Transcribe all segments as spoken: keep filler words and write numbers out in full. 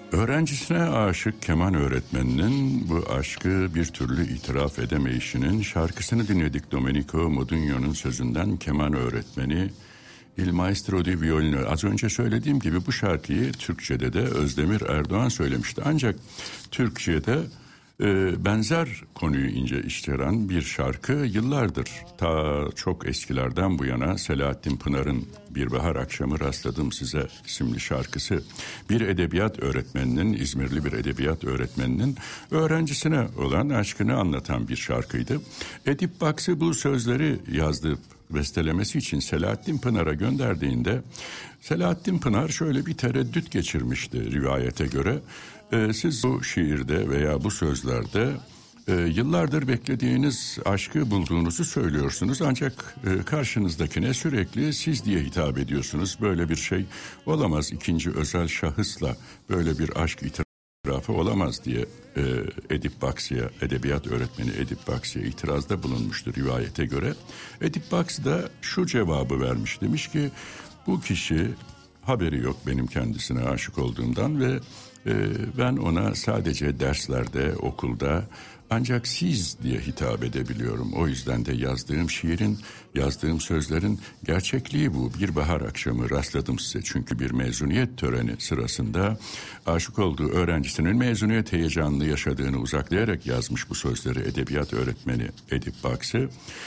Öğrencisine aşık keman öğretmeninin bu aşkı bir türlü itiraf edemeyişinin şarkısını dinledik. Domenico Modugno'nun sözünden keman öğretmeni Il Maestro di Violino. Az önce söylediğim gibi bu şarkıyı Türkçe'de de Özdemir Erdoğan söylemişti. Ancak Türkçe'de e, benzer konuyu ince içeren bir şarkı yıllardır, ta çok eskilerden bu yana Selahattin Pınar'ın Bir Bahar Akşamı Rastladım Size isimli şarkısı, bir edebiyat öğretmeninin, İzmirli bir edebiyat öğretmeninin öğrencisine olan aşkını anlatan bir şarkıydı. Edip Baksı bu sözleri yazdı, bestelemesi için Selahattin Pınar'a gönderdiğinde Selahattin Pınar şöyle bir tereddüt geçirmişti rivayete göre. Ee, siz bu şiirde veya bu sözlerde e, yıllardır beklediğiniz aşkı bulduğunuzu söylüyorsunuz, ancak e, karşınızdakine sürekli siz diye hitap ediyorsunuz. Böyle bir şey olamaz, ikinci özel şahısla böyle bir aşk itirafı olamaz diye e, Edip Baksı'ya, edebiyat öğretmeni Edip Baksı'ya itirazda bulunmuştur rivayete göre. Edip Baksı da şu cevabı vermiş, demiş ki bu kişi haberi yok benim kendisine aşık olduğumdan ve e, ben ona sadece derslerde, okulda ancak siz diye hitap edebiliyorum. O yüzden de yazdığım şiirin, yazdığım sözlerin gerçekliği bu. Bir bahar akşamı rastladım size. Çünkü bir mezuniyet töreni sırasında aşık olduğu öğrencisinin mezuniyet heyecanını yaşadığını uzaklayarak yazmış bu sözleri edebiyat öğretmeni Edip Baksı.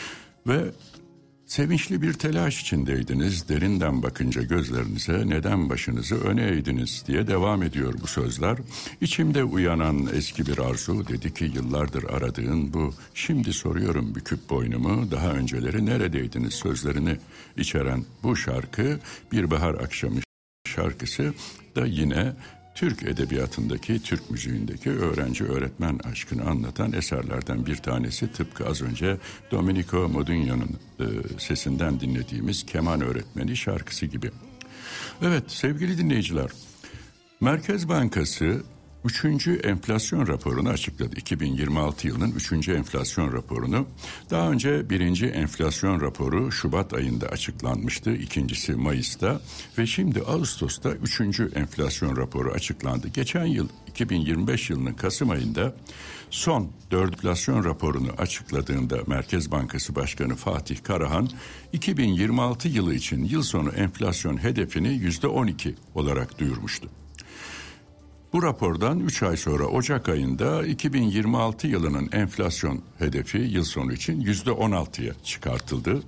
Ve sevinçli bir telaş içindeydiniz, derinden bakınca gözlerinize neden başınızı öne eğdiniz diye devam ediyor bu sözler. İçimde uyanan eski bir arzu, dedi ki yıllardır aradığın bu, şimdi soruyorum büküp boynumu, daha önceleri neredeydiniz sözlerini içeren bu şarkı, Bir Bahar Akşamı şarkısı da yine Türk edebiyatındaki, Türk müziğindeki öğrenci-öğretmen aşkını anlatan eserlerden bir tanesi. Tıpkı az önce Domenico Modugno'nun e, sesinden dinlediğimiz Keman Öğretmeni şarkısı gibi. Evet sevgili dinleyiciler, Merkez Bankası üçüncü enflasyon raporunu açıkladı. iki bin yirmi altı yılının üçüncü enflasyon raporunu. Daha önce birinci enflasyon raporu Şubat ayında açıklanmıştı. İkincisi Mayıs'ta ve şimdi Ağustos'ta üçüncü enflasyon raporu açıklandı. Geçen yıl iki bin yirmi beş yılının Kasım ayında son dört enflasyon raporunu açıkladığında Merkez Bankası Başkanı Fatih Karahan iki bin yirmi altı yılı için yıl sonu enflasyon hedefini yüzde on iki olarak duyurmuştu. Bu rapordan üç ay sonra Ocak ayında iki bin yirmi altı yılının enflasyon hedefi yıl sonu için yüzde on altıya çıkartıldı.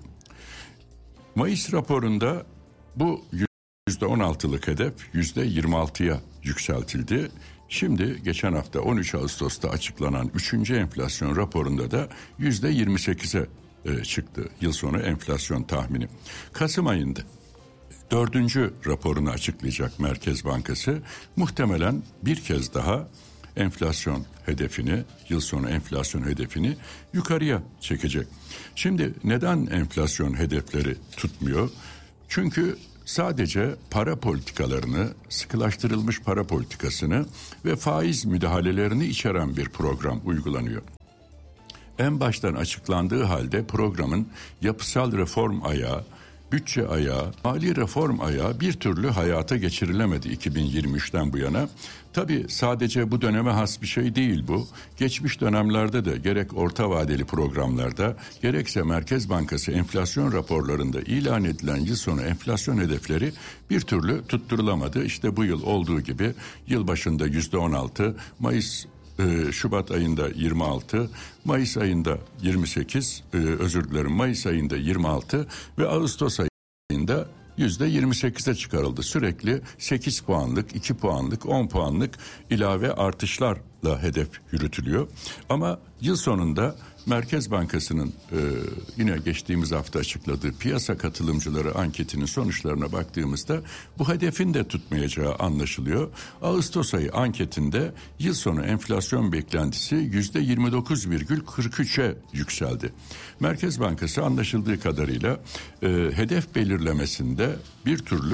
Mayıs raporunda bu yüzde on altılık hedef yüzde yirmi altıya yükseltildi. Şimdi geçen hafta on üç Ağustos'ta açıklanan üçüncü enflasyon raporunda da yüzde yirmi sekize çıktı yıl sonu enflasyon tahmini. Kasım ayında dördüncü raporunu açıklayacak Merkez Bankası, muhtemelen bir kez daha enflasyon hedefini, yıl sonu enflasyon hedefini yukarıya çekecek. Şimdi neden enflasyon hedefleri tutmuyor? Çünkü sadece para politikalarını, sıkılaştırılmış para politikasını ve faiz müdahalelerini içeren bir program uygulanıyor. En baştan açıklandığı halde programın yapısal reform ayağı, bütçe ayağı, mali reform ayağı bir türlü hayata geçirilemedi iki bin yirmi üçten bu yana. Tabii sadece bu döneme has bir şey değil bu. Geçmiş dönemlerde de gerek orta vadeli programlarda gerekse Merkez Bankası enflasyon raporlarında ilan edilen yıl sonu enflasyon hedefleri bir türlü tutturulamadı. İşte bu yıl olduğu gibi yıl başında yüzde on altı, Mayıs Şubat ayında yirmi altı, Mayıs ayında yirmi sekiz, özür dilerim Mayıs ayında yirmi altı ve Ağustos ayında yüzde yirmi sekize çıkarıldı. Sürekli sekiz puanlık, iki puanlık, on puanlık ilave artışlarla hedef yürütülüyor. Ama yıl sonunda Merkez Bankası'nın e, yine geçtiğimiz hafta açıkladığı piyasa katılımcıları anketinin sonuçlarına baktığımızda bu hedefin de tutmayacağı anlaşılıyor. Ağustos ayı anketinde yıl sonu enflasyon beklentisi yüzde yirmi dokuz virgül kırk üçe yükseldi. Merkez Bankası anlaşıldığı kadarıyla e, hedef belirlemesinde bir türlü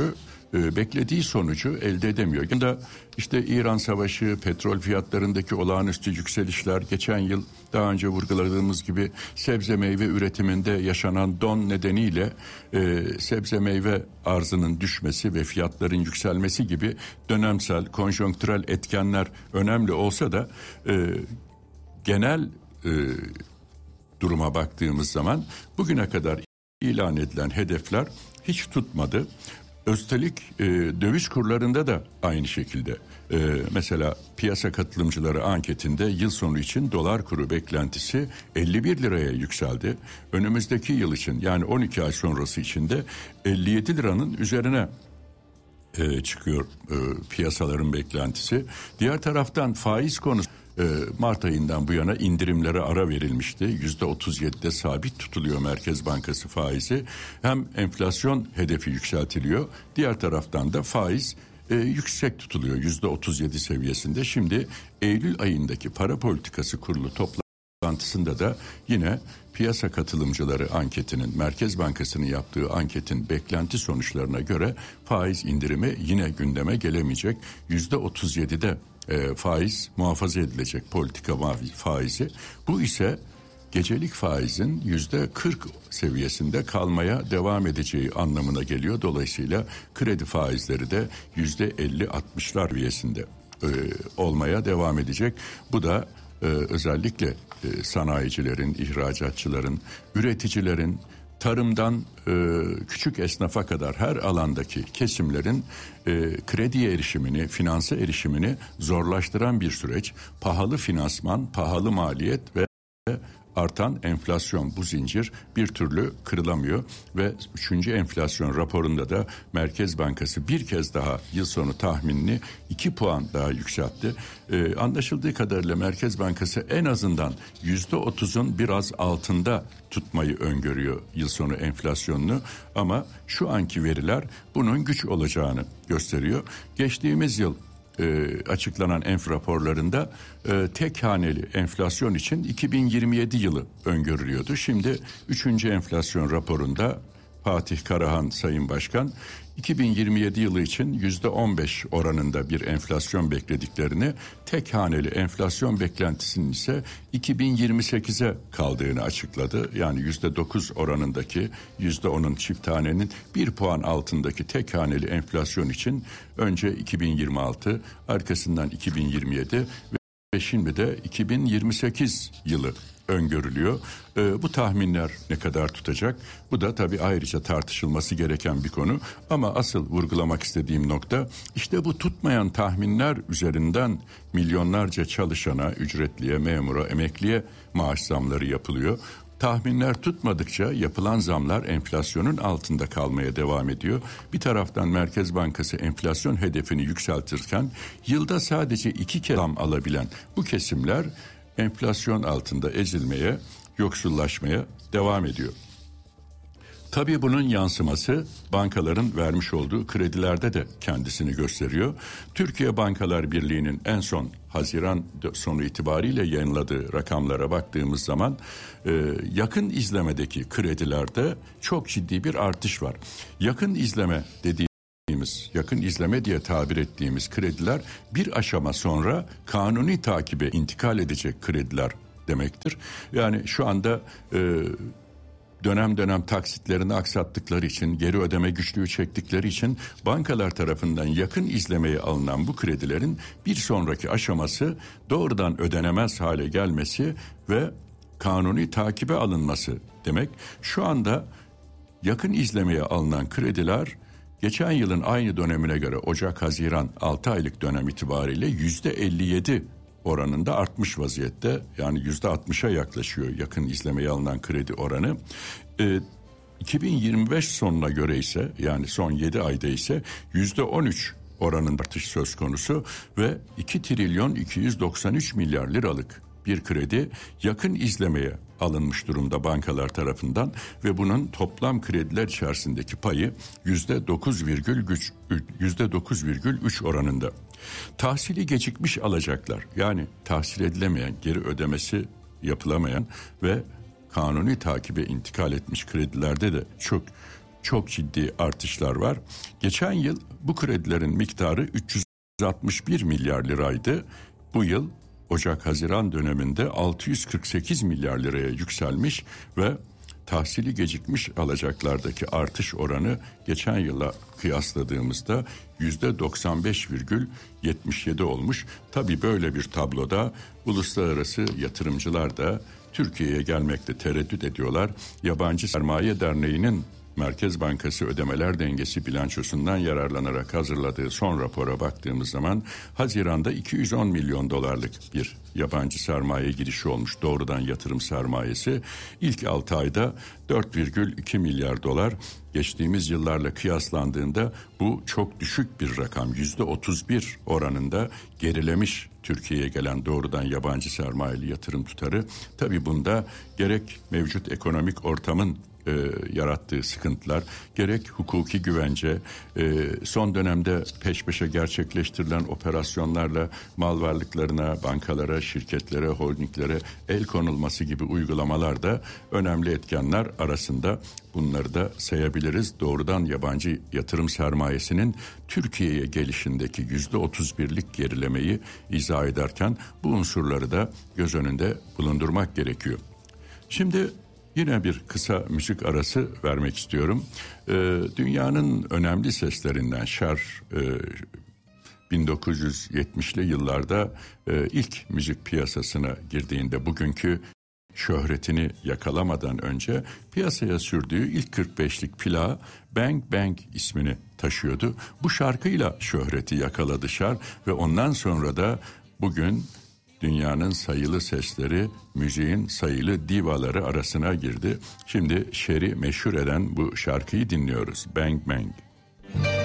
e, beklediği sonucu elde edemiyor. Ya da işte İran Savaşı, petrol fiyatlarındaki olağanüstü yükselişler, geçen yıl daha önce vurguladığımız gibi sebze meyve üretiminde yaşanan don nedeniyle e, sebze meyve arzının düşmesi ve fiyatların yükselmesi gibi dönemsel, konjonktürel etkenler önemli olsa da e, genel e, duruma baktığımız zaman bugüne kadar ilan edilen hedefler hiç tutmadı. Üstelik e, döviz kurlarında da aynı şekilde. E, mesela piyasa katılımcıları anketinde yıl sonu için dolar kuru beklentisi elli bir liraya yükseldi. Önümüzdeki yıl için, yani on iki ay sonrası için de elli yedi liranın üzerine e, çıkıyor e, piyasaların beklentisi. Diğer taraftan faiz konusu Mart ayından bu yana indirimlere ara verilmişti. yüzde otuz yedide sabit tutuluyor Merkez Bankası faizi. Hem enflasyon hedefi yükseltiliyor. Diğer taraftan da faiz e, yüksek tutuluyor yüzde otuz yedi seviyesinde. Şimdi Eylül ayındaki para politikası kurulu toplantısında da yine piyasa katılımcıları anketinin, Merkez Bankası'nın yaptığı anketin beklenti sonuçlarına göre faiz indirimi yine gündeme gelemeyecek. yüzde otuz yedide E, faiz muhafaza edilecek, politika faizi. Bu ise gecelik faizin yüzde kırk seviyesinde kalmaya devam edeceği anlamına geliyor. Dolayısıyla kredi faizleri de yüzde elli altmışlar seviyesinde e, olmaya devam edecek. Bu da e, özellikle e, sanayicilerin, ihracatçıların, üreticilerin, tarımdan e, küçük esnafa kadar her alandaki kesimlerin e, krediye erişimini, finanse erişimini zorlaştıran bir süreç. Pahalı finansman, pahalı maliyet ve artan enflasyon, bu zincir bir türlü kırılamıyor ve üçüncü enflasyon raporunda da Merkez Bankası bir kez daha yıl sonu tahminini iki puan daha yükseltti. Ee, anlaşıldığı kadarıyla Merkez Bankası en azından yüzde otuzun biraz altında tutmayı öngörüyor yıl sonu enflasyonunu, ama şu anki veriler bunun güç olacağını gösteriyor. Geçtiğimiz yıl E, açıklanan enf raporlarında e, tek haneli enflasyon için iki bin yirmi yedi yılı öngörülüyordu. Şimdi üçüncü enflasyon raporunda Fatih Karahan Sayın Başkan iki bin yirmi yedi yılı için yüzde on beş oranında bir enflasyon beklediklerini, tek haneli enflasyon beklentisinin ise iki bin yirmi sekize kaldığını açıkladı. Yani yüzde dokuz oranındaki yüzde onun çift hanenin bir puan altındaki tek haneli enflasyon için önce iki bin yirmi altı, arkasından iki bin yirmi yedi ve şimdi de iki bin yirmi sekiz yılı öngörülüyor. Ee, bu tahminler ne kadar tutacak? Bu da tabii ayrıca tartışılması gereken bir konu. Ama asıl vurgulamak istediğim nokta, işte bu tutmayan tahminler üzerinden milyonlarca çalışana, ücretliye, memura, emekliye maaş zamları yapılıyor. Tahminler tutmadıkça yapılan zamlar enflasyonun altında kalmaya devam ediyor. Bir taraftan Merkez Bankası enflasyon hedefini yükseltirken yılda sadece iki kez zam alabilen bu kesimler enflasyon altında ezilmeye, yoksullaşmaya devam ediyor. Tabii bunun yansıması bankaların vermiş olduğu kredilerde de kendisini gösteriyor. Türkiye Bankalar Birliği'nin en son Haziran sonu itibariyle yayınladığı rakamlara baktığımız zaman e, yakın izlemedeki kredilerde çok ciddi bir artış var. Yakın izleme dediğimiz, yakın izleme diye tabir ettiğimiz krediler bir aşama sonra kanuni takibe intikal edecek krediler demektir. Yani şu anda e, dönem dönem taksitlerini aksattıkları için, geri ödeme güçlüğü çektikleri için bankalar tarafından yakın izlemeye alınan bu kredilerin bir sonraki aşaması doğrudan ödenemez hale gelmesi ve kanuni takibe alınması demek. Şu anda yakın izlemeye alınan krediler geçen yılın aynı dönemine göre Ocak-Haziran altı aylık dönem itibariyle yüzde elli yedi oranında artmış vaziyette. Yani yüzde altmışa yaklaşıyor yakın izlemeye alınan kredi oranı. Ee, iki bin yirmi beş sonuna göre ise, yani son yedi ayda ise yüzde on üç oranın artış söz konusu ve iki trilyon iki yüz doksan üç milyar liralık bir kredi yakın izlemeye alınmış durumda bankalar tarafından ve bunun toplam krediler içerisindeki payı yüzde dokuz virgül üç oranında. Tahsili gecikmiş alacaklar, yani tahsil edilemeyen, geri ödemesi yapılamayan ve kanuni takibe intikal etmiş kredilerde de çok çok ciddi artışlar var. Geçen yıl bu kredilerin miktarı üç yüz altmış bir milyar liraydı. Bu yıl Ocak-Haziran döneminde altı yüz kırk sekiz milyar liraya yükselmiş ve tahsili gecikmiş alacaklardaki artış oranı geçen yıla kıyasladığımızda yüzde doksan beş virgül yetmiş yedi olmuş. Tabii böyle bir tabloda uluslararası yatırımcılar da Türkiye'ye gelmekte tereddüt ediyorlar. Yabancı Sermaye Derneği'nin Merkez Bankası ödemeler dengesi bilançosundan yararlanarak hazırladığı son rapora baktığımız zaman Haziran'da iki yüz on milyon dolarlık bir yabancı sermaye girişi olmuş, doğrudan yatırım sermayesi. İlk altı ayda dört virgül iki milyar dolar, geçtiğimiz yıllarla kıyaslandığında bu çok düşük bir rakam. yüzde otuz bir oranında gerilemiş Türkiye'ye gelen doğrudan yabancı sermayeli yatırım tutarı. Tabii bunda gerek mevcut ekonomik ortamın E, yarattığı sıkıntılar, gerek hukuki güvence, e, son dönemde peş peşe gerçekleştirilen operasyonlarla mal varlıklarına, bankalara, şirketlere, holdinglere el konulması gibi uygulamalar da önemli etkenler arasında. Bunları da sayabiliriz. Doğrudan yabancı yatırım sermayesinin Türkiye'ye gelişindeki yüzde otuz birlik gerilemeyi izah ederken bu unsurları da göz önünde bulundurmak gerekiyor. Şimdi yine bir kısa müzik arası vermek istiyorum. Ee, dünyanın önemli seslerinden Cher, e, bin dokuz yüz yetmişli yıllarda e, ilk müzik piyasasına girdiğinde bugünkü şöhretini yakalamadan önce piyasaya sürdüğü ilk kırk beşlik plağı Bang Bang ismini taşıyordu. Bu şarkıyla şöhreti yakaladı Cher ve ondan sonra da bugün dünyanın sayılı sesleri, müziğin sayılı divaları arasına girdi. Şimdi Cher'i meşhur eden bu şarkıyı dinliyoruz. Bang Bang.